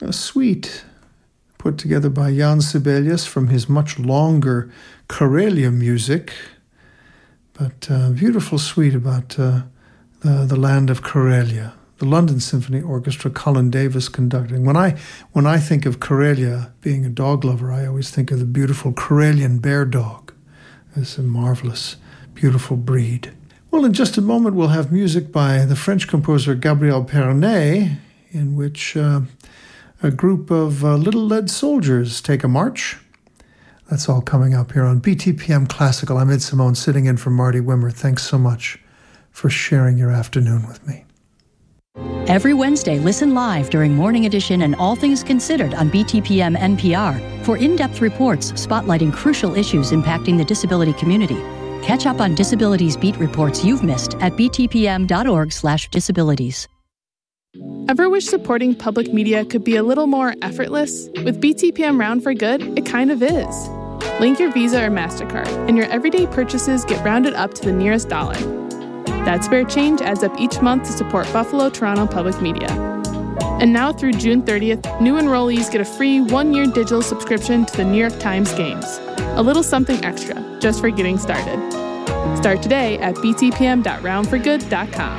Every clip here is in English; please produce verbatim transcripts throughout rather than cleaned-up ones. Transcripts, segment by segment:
a suite put together by Jan Sibelius from his much longer Karelia music, but a beautiful suite about uh, the, the land of Karelia. The London Symphony Orchestra, Colin Davis conducting. When I when I think of Karelia, being a dog lover, I always think of the beautiful Karelian bear dog. It's a marvelous, beautiful breed. Well, in just a moment, we'll have music by the French composer Gabriel Pernet, in which uh, a group of uh, little lead soldiers take a march. That's all coming up here on B T P M Classical. I'm Ed Simone, sitting in for Marty Wimmer. Thanks so much for sharing your afternoon with me. Every Wednesday, listen live during Morning Edition and All Things Considered on B T P M N P R for in-depth reports spotlighting crucial issues impacting the disability community. Catch up on disabilities beat reports you've missed at btpm.org slash disabilities. Ever wish supporting public media could be a little more effortless? With B T P M Round for Good, it kind of is. Link your Visa or MasterCard, and your everyday purchases get rounded up to the nearest dollar. That spare change adds up each month to support Buffalo Toronto Public Media. And now through June thirtieth, new enrollees get a free one-year digital subscription to the New York Times Games. A little something extra, just for getting started. Start today at b t p m dot round for good dot com.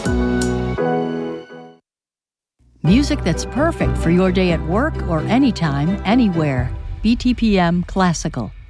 Music that's perfect for your day at work or anytime, anywhere. B T P M Classical.